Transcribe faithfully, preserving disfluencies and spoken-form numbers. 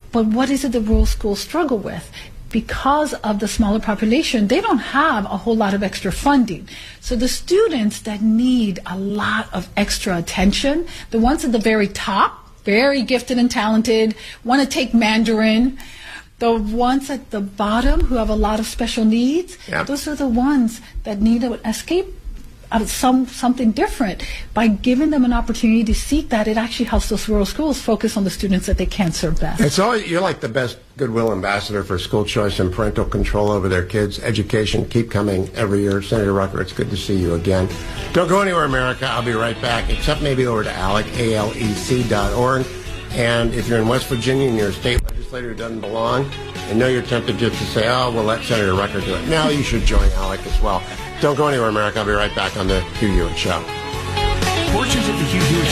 But what is it the rural schools struggle with? Because of the smaller population, they don't have a whole lot of extra funding. So the students that need a lot of extra attention, the ones at the very top, very gifted and talented, want to take Mandarin, the ones at the bottom who have a lot of special needs, yep. those are the ones that need an escape out of some something different. By giving them an opportunity to seek that, it actually helps those rural schools focus on the students that they can serve best. It's all, you're like the best goodwill ambassador for school choice and parental control over their kids' education. Keep coming every year. Senator Rucker, it's good to see you again. Don't go anywhere, America. I'll be right back, except maybe over to ALEC, A L E C dot org. And if you're in West Virginia and you're a state legislator who doesn't belong, and know you're tempted just to say, oh, we'll let Senator Rucker do it. Now you should join ALEC as well. Don't go anywhere, America. I'll be right back on the Hugh Hewitt Show. Portions of the Hugh Hewitt